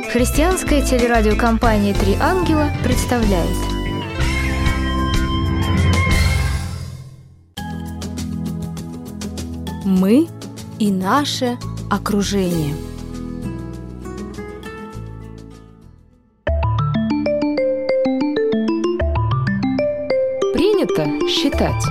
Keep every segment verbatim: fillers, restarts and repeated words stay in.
Христианская телерадиокомпания «Три ангела» представляет. Мы и наше окружение. Принято считать.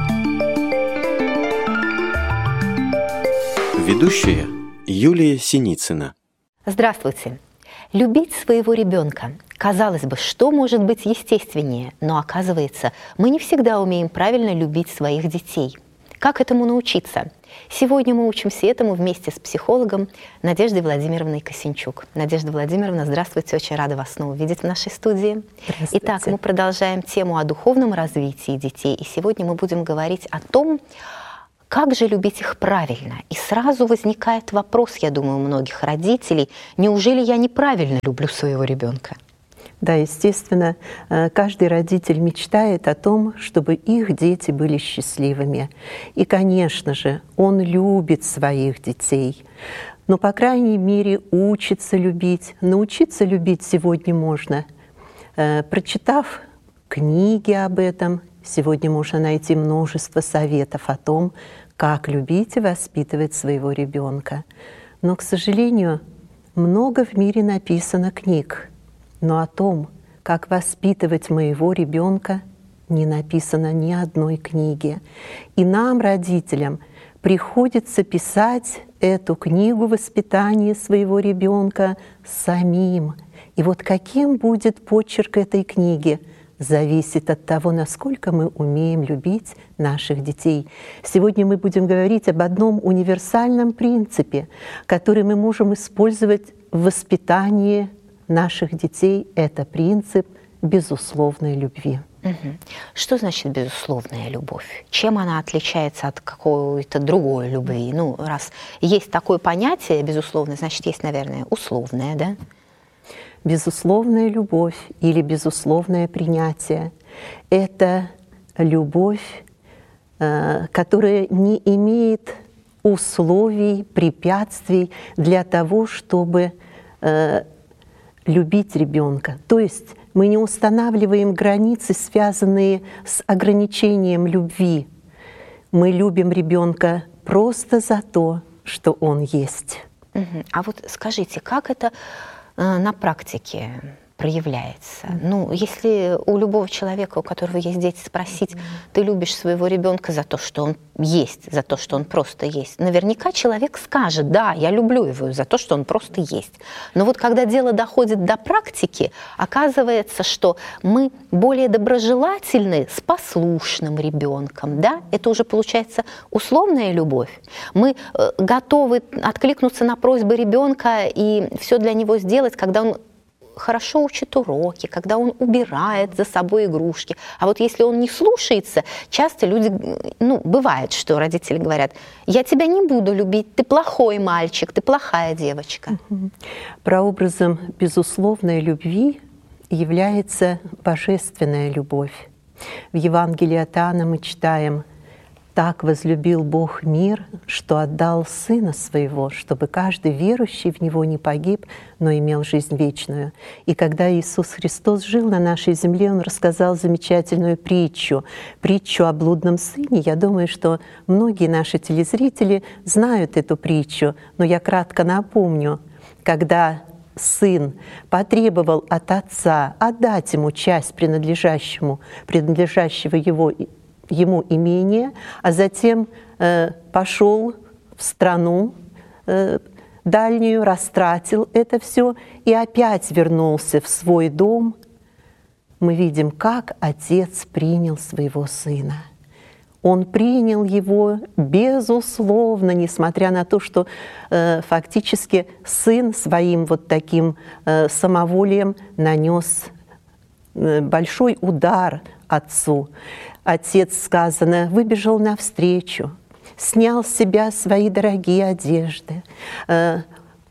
Ведущая Юлия Синицына. Здравствуйте. Любить своего ребенка. Казалось бы, что может быть естественнее? Но оказывается, мы не всегда умеем правильно любить своих детей. Как этому научиться? Сегодня мы учимся этому вместе с психологом Надеждой Владимировной Косинчук. Надежда Владимировна, здравствуйте, очень рада вас снова видеть в нашей студии. Итак, мы продолжаем тему о духовном развитии детей, и сегодня мы будем говорить о том, как же любить их правильно. И сразу возникает вопрос, я думаю, у многих родителей, неужели я неправильно люблю своего ребенка? Да, естественно, каждый родитель мечтает о том, чтобы их дети были счастливыми. И, конечно же, он любит своих детей. Но, по крайней мере, учится любить. Научиться любить сегодня можно, прочитав книги об этом. Сегодня можно найти множество советов о том, как любить и воспитывать своего ребенка. Но, к сожалению, много в мире написано книг. Но о том, как воспитывать моего ребенка, не написано ни одной книги. И нам, родителям, приходится писать эту книгу воспитания своего ребенка самим. И вот каким будет почерк этой книги, зависит от того, насколько мы умеем любить наших детей. Сегодня мы будем говорить об одном универсальном принципе, который мы можем использовать в воспитании наших детей. Это принцип безусловной любви. Угу. Что значит безусловная любовь? Чем она отличается от какой-то другой любви? Ну, раз есть такое понятие безусловное, значит, есть, наверное, условное, да? Безусловная любовь или безусловное принятие — это любовь, которая не имеет условий, препятствий для того, чтобы любить ребенка. То есть мы не устанавливаем границы, связанные с ограничением любви. Мы любим ребенка просто за то, что он есть. Угу. А вот скажите, как это на практике проявляется? Mm-hmm. Ну, если у любого человека, у которого есть дети, спросить, mm-hmm. ты любишь своего ребенка за то, что он есть, за то, что он просто есть, наверняка человек скажет, да, я люблю его за то, что он просто есть. Но вот когда дело доходит до практики, оказывается, что мы более доброжелательны с послушным ребенком, да? Это уже получается условная любовь. Мы э, готовы откликнуться на просьбы ребенка и все для него сделать, когда он хорошо учит уроки, когда он убирает за собой игрушки. А вот если он не слушается, часто люди, ну, бывает, что родители говорят, я тебя не буду любить, ты плохой мальчик, ты плохая девочка. Прообразом безусловной любви является божественная любовь. В Евангелии от Иоанна мы читаем: «Так возлюбил Бог мир, что отдал Сына Своего, чтобы каждый верующий в Него не погиб, но имел жизнь вечную». И когда Иисус Христос жил на нашей земле, Он рассказал замечательную притчу, притчу о блудном сыне. Я думаю, что многие наши телезрители знают эту притчу, но я кратко напомню. Когда сын потребовал от отца отдать ему часть принадлежащему, принадлежащего его ему имение, а затем э, пошел в страну э, дальнюю, растратил это все и опять вернулся в свой дом, мы видим, как отец принял своего сына. Он принял его безусловно, несмотря на то, что э, фактически сын своим вот таким э, самоволием нанес э, большой удар отцу. Отец, сказано, выбежал навстречу, снял с себя свои дорогие одежды, э,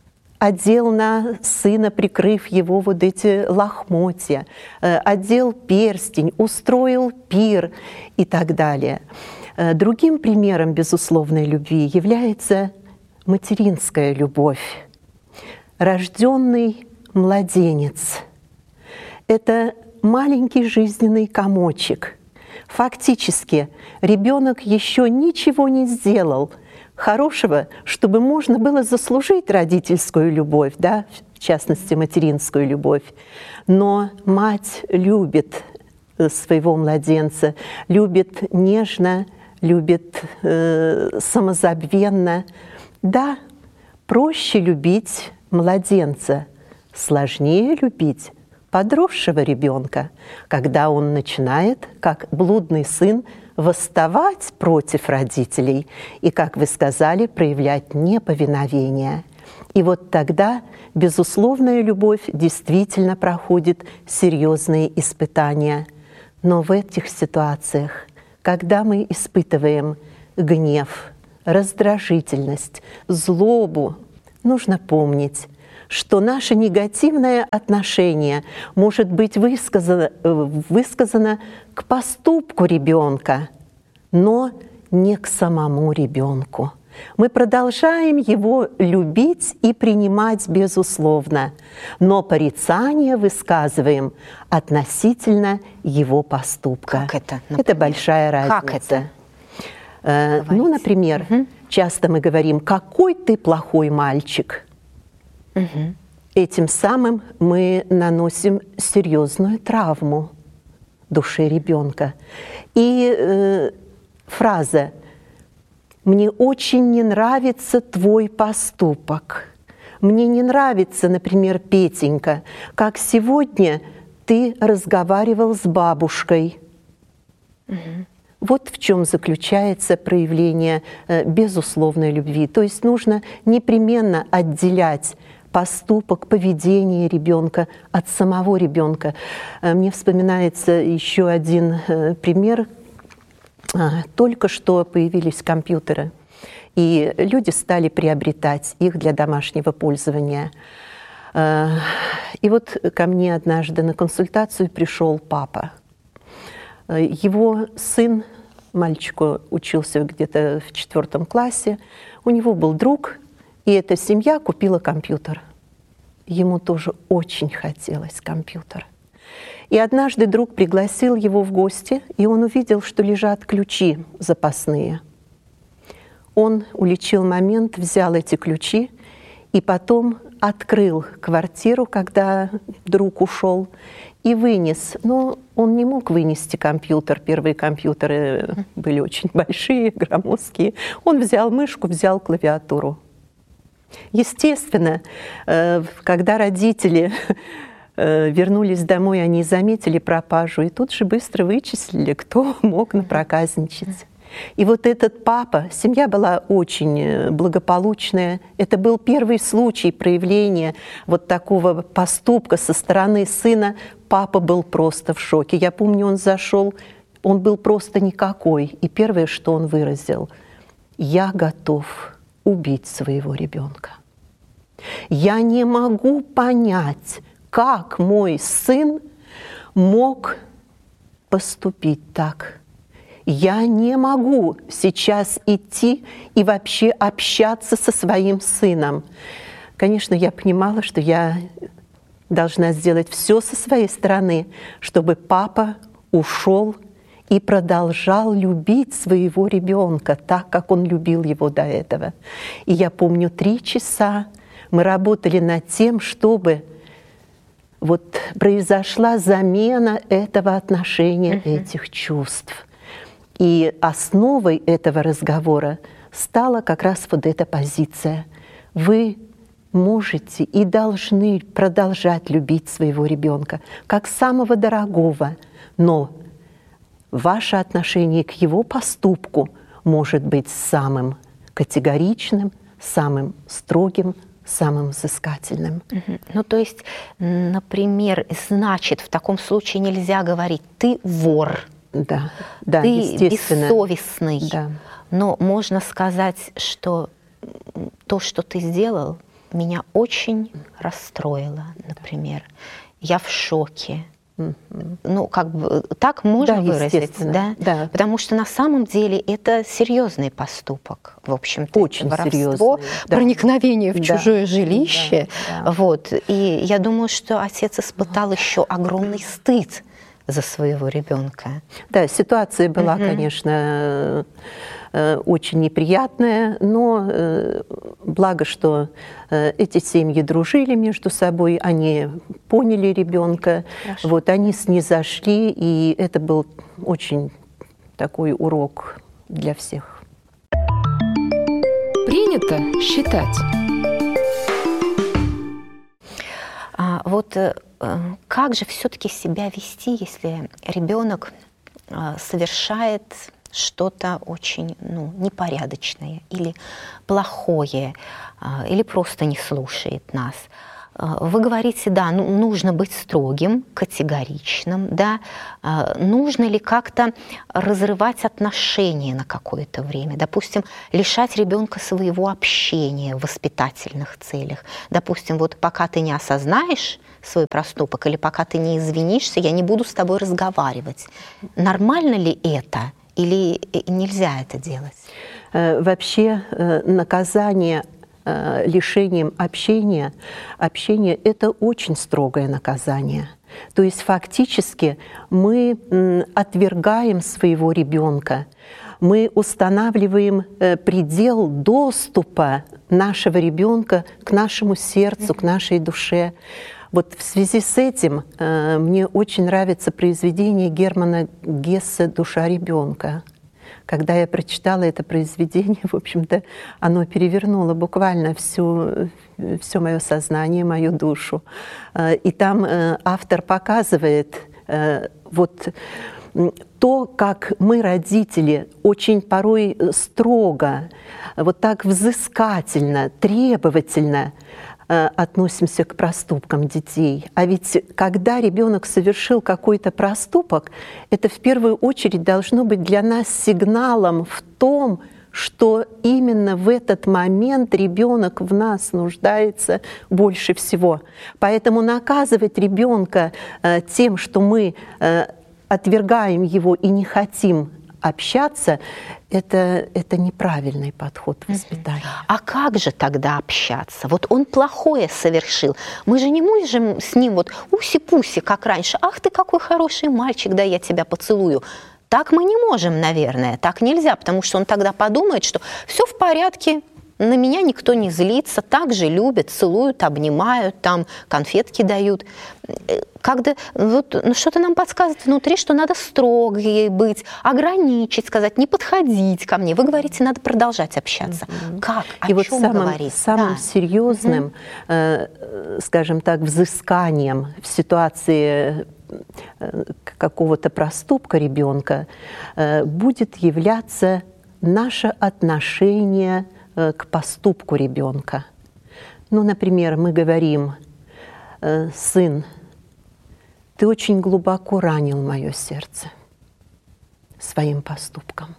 одел на сына, прикрыв его вот эти лохмотья, э, одел перстень, устроил пир и так далее. Э, другим примером безусловной любви является материнская любовь. Рожденный младенец. Это маленький жизненный комочек. Фактически ребенок еще ничего не сделал хорошего, чтобы можно было заслужить родительскую любовь, да, в частности, материнскую любовь. Но мать любит своего младенца, любит нежно, любит э, самозабвенно. Да, проще любить младенца, сложнее любить подросшего ребенка, когда он начинает, как блудный сын, восставать против родителей и, как вы сказали, проявлять неповиновение. И вот тогда безусловная любовь действительно проходит серьезные испытания. Но в этих ситуациях, когда мы испытываем гнев, раздражительность, злобу, нужно помнить, что наше негативное отношение может быть высказано, высказано к поступку ребенка, но не к самому ребенку. Мы продолжаем его любить и принимать безусловно, но порицание высказываем относительно его поступка. Как это? Например? Это большая разница. Как это? Э, ну, например, угу. часто мы говорим: «Какой ты плохой мальчик». Угу. Этим самым мы наносим серьезную травму душе ребенка. И э, фраза «Мне очень не нравится твой поступок». Мне не нравится, например, Петенька, как сегодня ты разговаривал с бабушкой. Угу. Вот в чем заключается проявление э, безусловной любви. То есть нужно непременно отделять поступок, поведение ребенка от самого ребенка. Мне вспоминается еще один пример. Только что появились компьютеры, и люди стали приобретать их для домашнего пользования. И вот ко мне однажды на консультацию пришел папа. Его сын, мальчику учился где-то в четвертом классе, у него был друг, и эта семья купила компьютер. Ему тоже очень хотелось компьютер. И однажды друг пригласил его в гости, и он увидел, что лежат ключи запасные. Он уличил момент, взял эти ключи и потом открыл квартиру, когда друг ушел, и вынес. Но он не мог вынести компьютер. Первые компьютеры были очень большие, громоздкие. Он взял мышку, взял клавиатуру. Естественно, когда родители вернулись домой, они заметили пропажу и тут же быстро вычислили, кто мог напроказничать. И вот этот папа, семья была очень благополучная. Это был первый случай проявления вот такого поступка со стороны сына. Папа был просто в шоке. Я помню, он зашел, он был просто никакой. И первое, что он выразил: «Я готов убить своего ребенка. Я не могу понять, как мой сын мог поступить так. Я не могу сейчас идти и вообще общаться со своим сыном». Конечно, я понимала, что я должна сделать все со своей стороны, чтобы папа ушел и продолжал любить своего ребенка так, как он любил его до этого. И я помню, три часа мы работали над тем, чтобы вот произошла замена этого отношения, uh-huh. этих чувств. И основой этого разговора стала как раз вот эта позиция. Вы можете и должны продолжать любить своего ребенка как самого дорогого, но ваше отношение к его поступку может быть самым категоричным, самым строгим, самым взыскательным. Угу. Ну, то есть, например, значит, в таком случае нельзя говорить «ты вор», да, да, «ты естественно. бессовестный». Да. Но можно сказать, что то, что ты сделал, меня очень расстроило, например. Я в шоке. Ну, как бы так можно Да, выразить, да? Да. Потому что на самом деле это серьезный поступок, в общем-то. Очень воровство, да. проникновение в да. чужое жилище. Да, да. Вот. И я думаю, что отец испытал еще огромный стыд за своего ребенка. Да, ситуация была, Угу. конечно, очень неприятная, но благо, что эти семьи дружили между собой, они поняли ребенка, вот, они снизошли, и это был очень такой урок для всех. Принято считать. А вот как же все-таки себя вести, если ребенок совершает что-то очень ну, непорядочное или плохое, или просто не слушает нас? Вы говорите, да, ну, нужно быть строгим, категоричным, да, нужно ли как-то разрывать отношения на какое-то время, допустим, лишать ребенка своего общения в воспитательных целях, допустим, вот пока ты не осознаешь свой проступок или пока ты не извинишься, я не буду с тобой разговаривать. Нормально ли это или нельзя это делать? Вообще наказание лишением общения, общение – это очень строгое наказание. То есть фактически мы отвергаем своего ребенка, мы устанавливаем предел доступа нашего ребенка к нашему сердцу, к нашей душе. Вот в связи с этим мне очень нравится произведение Германа Гессе «Душа ребенка». Когда я прочитала это произведение, в общем-то, оно перевернуло буквально всю, все мое сознание, мою душу. И там автор показывает вот то, как мы, родители, очень порой строго, вот так взыскательно, требовательно относимся к проступкам детей. А ведь когда ребенок совершил какой-то проступок, это в первую очередь должно быть для нас сигналом в том, что именно в этот момент ребенок в нас нуждается больше всего. Поэтому наказывать ребенка тем, что мы отвергаем его и не хотим общаться, это, это неправильный подход к воспитанию. А как же тогда общаться? Вот он плохое совершил. Мы же не можем с ним вот уси-пуси, как раньше. Ах ты какой хороший мальчик, да я тебя поцелую. Так мы не можем, наверное, так нельзя, потому что он тогда подумает, что все в порядке, на меня никто не злится, так же любят, целуют, обнимают, там конфетки дают. Когда вот, ну, что-то нам подсказывает внутри, что надо строгой быть, ограничить, сказать, не подходить ко мне. Вы говорите, надо продолжать общаться. Mm-hmm. Как? О И вот чем самым, говорить? самым да. серьезным, mm-hmm. э, скажем так, взысканием в ситуации какого-то проступка ребенка э, будет являться наше отношение к поступку ребенка. Ну, например, мы говорим: сын, ты очень глубоко ранил мое сердце своим поступком.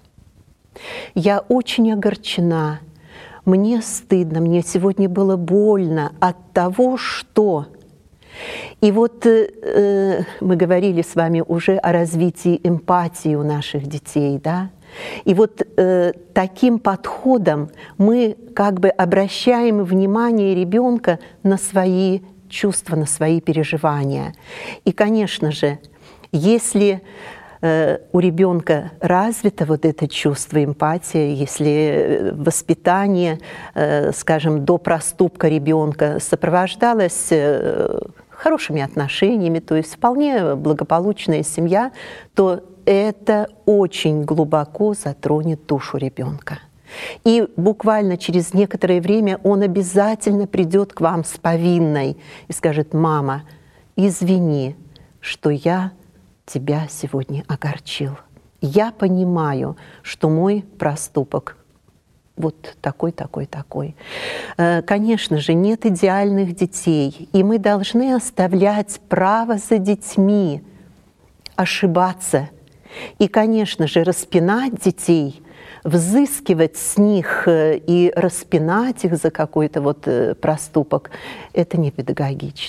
Я очень огорчена, мне стыдно, мне сегодня было больно от того, что... И вот э, мы говорили с вами уже о развитии эмпатии у наших детей, да? И вот э, таким подходом мы как бы обращаем внимание ребенка на свои чувства, на свои переживания. И, конечно же, если э, у ребенка развито вот это чувство эмпатии, если воспитание, э, скажем, до проступка ребенка сопровождалось э, хорошими отношениями, то есть вполне благополучная семья, то это очень глубоко затронет душу ребенка. И буквально через некоторое время он обязательно придет к вам с повинной и скажет: мама, извини, что я тебя сегодня огорчил. Я понимаю, что мой проступок вот такой, такой, такой. Конечно же, нет идеальных детей, и мы должны оставлять право за детьми ошибаться. И, конечно же, распинать детей, взыскивать с них и распинать их за какой-то вот проступок, это не педагогично.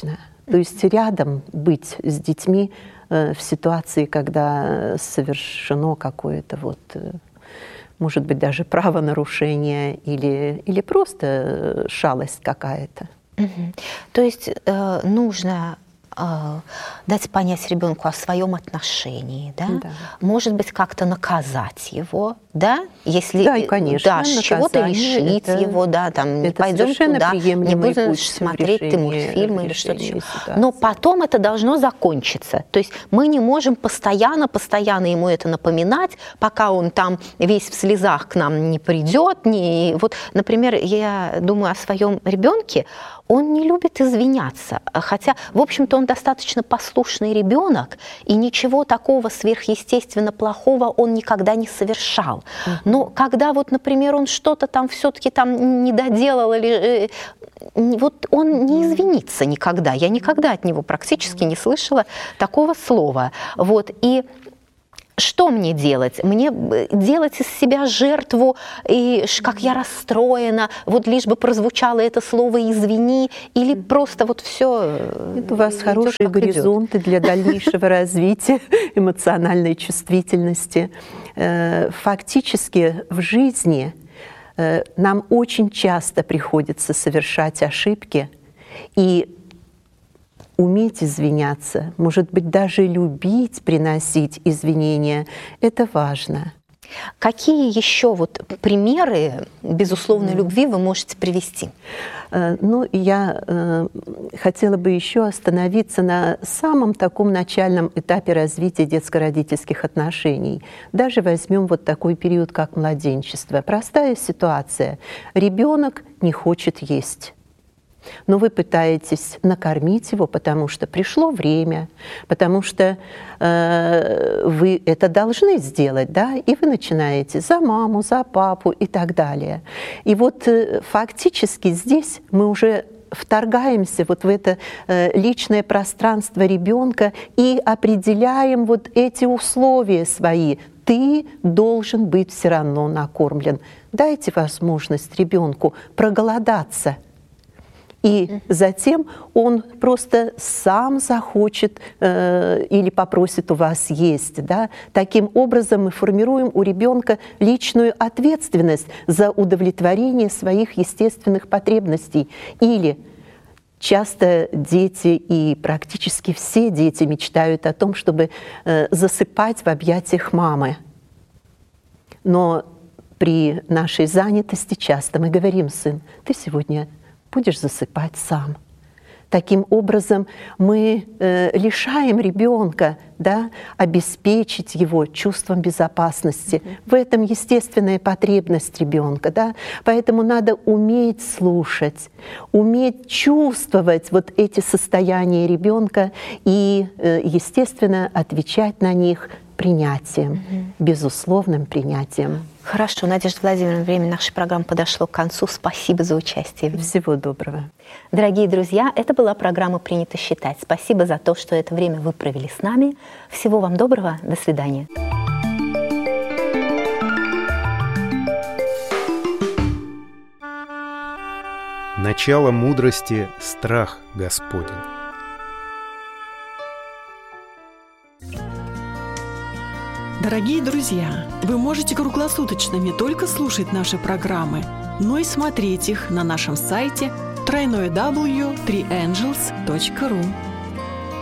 То есть рядом быть с детьми в ситуации, когда совершено какое-то вот, может быть, даже правонарушение или, или просто шалость какая-то. Угу. То есть э, нужно э, дать понять ребенку о своем отношении, да? Да. Может быть, как-то наказать его, да? Если да, и, конечно, да, чего-то лишить это, его, да, там, не пойдем туда, не будешь смотреть ты мультфильмы или что-то еще. Но потом это должно закончиться. То есть мы не можем постоянно, постоянно ему это напоминать, пока он там весь в слезах к нам не придет. Не... Вот, например, я думаю о своем ребенке. Он не любит извиняться, хотя, в общем-то, он достаточно послушный ребенок, и ничего такого сверхъестественно плохого он никогда не совершал. Но когда вот, например, он что-то там все-таки там не доделал, или, вот он не извинится никогда. Я никогда от него практически не слышала такого слова. Вот, и что мне делать? Мне делать из себя жертву, и как я расстроена, вот лишь бы прозвучало это слово «извини», или просто вот все. Это у вас хорошие горизонты для дальнейшего развития эмоциональной чувствительности. Фактически в жизни нам очень часто приходится совершать ошибки, и уметь извиняться, может быть, даже любить, приносить извинения, это важно. Какие еще вот примеры безусловной mm. любви вы можете привести? Ну, я э, хотела бы еще остановиться на самом таком начальном этапе развития детско-родительских отношений. Даже возьмем вот такой период, как младенчество. Простая ситуация. Ребенок не хочет есть. Но вы пытаетесь накормить его, потому что пришло время, потому что э, вы это должны сделать, да, и вы начинаете за маму, за папу и так далее. И вот э, фактически здесь мы уже вторгаемся вот в это э, личное пространство ребенка и определяем вот эти условия свои. Ты должен быть все равно накормлен. Дайте возможность ребенку проголодаться. И затем он просто сам захочет э, или попросит у вас есть. Да? Таким образом мы формируем у ребенка личную ответственность за удовлетворение своих естественных потребностей. Или часто дети, и практически все дети мечтают о том, чтобы э, засыпать в объятиях мамы. Но при нашей занятости часто мы говорим: сын, ты сегодня будешь засыпать сам. Таким образом, мы э, лишаем ребенка, да, обеспечить его чувством безопасности. Mm-hmm. В этом естественная потребность ребенка. Да? Поэтому надо уметь слушать, уметь чувствовать вот эти состояния ребенка и, э, естественно, отвечать на них принятием, mm-hmm. безусловным принятием. Хорошо, Надежда Владимировна, время нашей программы подошло к концу. Спасибо за участие. Всего доброго. Дорогие друзья, это была программа «Принято считать». Спасибо за то, что это время вы провели с нами. Всего вам доброго. До свидания. Начало мудрости – страх Господень. Дорогие друзья, вы можете круглосуточно не только слушать наши программы, но и смотреть их на нашем сайте дабл ю дабл ю дабл ю точка три ангелс точка ру.